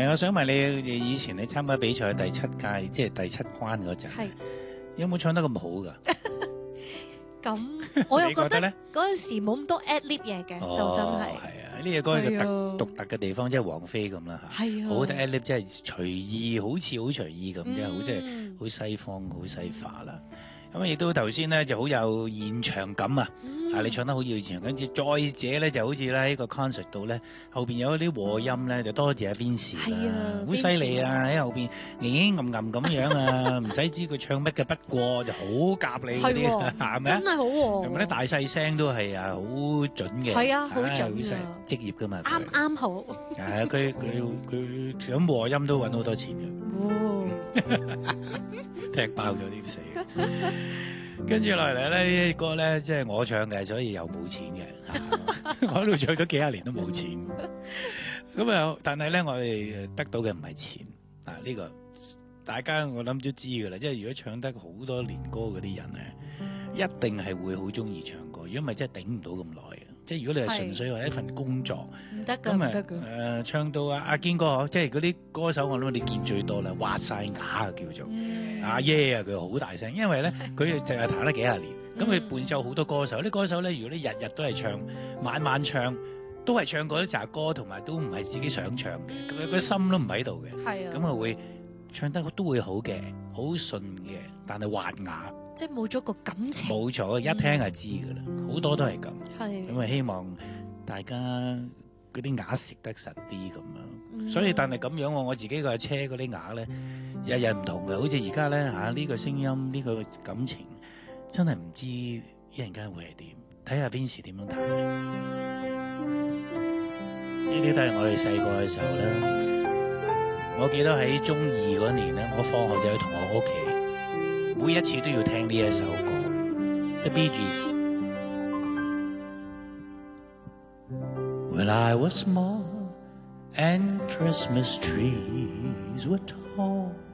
我想問你以前你參加比賽第7屆，即係第7關嗰陣，有冇唱得咁好㗎？ 咁我又覺得咧嗰陣時冇咁多 ad-lib 嘢嘅，就真係。 係啊，呢個歌獨特嘅地方，即係王菲咁啦嚇。 係啊， 好多 ad-lib 即係隨意，好似好隨意咁，即係好即係好西方、好西化啦。咁亦都頭先咧就好有現場感啊！你唱得好有現場感，跟住再者咧就好似咧喺個 concert 度咧，後邊有啲和音咧，就多謝阿 Vincy 啦，好犀利啊！喺後邊暗咁樣啊，唔使知佢唱乜嘅，不過就好夾你嗰啲，係咪啊？ 真係好和， 係咪啲大細聲都係好準嘅？ 係啊，好準啊！ 職業噶嘛， 啱好。 係啊，佢想和音都揾好多錢嘅。踢爆咗啲死，跟住落嚟咧呢啲歌咧，即係我唱嘅，所以又冇錢嘅。我喺度唱咗幾廿年都冇錢，咁啊，但係咧我哋得到嘅唔係錢啊！呢個大家我諗都知噶啦，即係如果唱得好多年歌嗰啲人咧，一定係會好中意唱歌。如果唔係，真係頂唔到咁耐嘅。即係如果你係純粹為一份工作， 唔得㗎，唔得㗎。 唱到阿堅哥即係嗰啲歌手，我諗你見最多啦，滑晒牙啊叫做阿耶啊，佢好大聲，因為咧佢淨係彈咗幾廿年，咁佢伴奏好多歌手，啲歌手咧，如果你日日都係唱，晚晚唱，都係唱嗰啲雜歌，同埋都唔係自己想唱嘅，佢個心都唔喺度嘅， 係啊， 咁啊會唱得都會好嘅，好順嘅，但係滑牙。 即係冇咗個感情， 冇錯，一聽就知噶啦，好多都係咁。咁啊，希望大家嗰啲牙食得實啲咁樣。所以但係咁樣我自己個車嗰啲牙咧，日日唔同嘅，好似而家咧呢個聲音呢個感情，真係唔知一陣間會係點。睇下邊時點樣彈。呢啲都係我哋細個嘅時候啦。我記得喺中2嗰年咧，我放學就去同學屋企。每一次都要聽呢一首歌 The Bee Gees. When I was small and Christmas trees were tall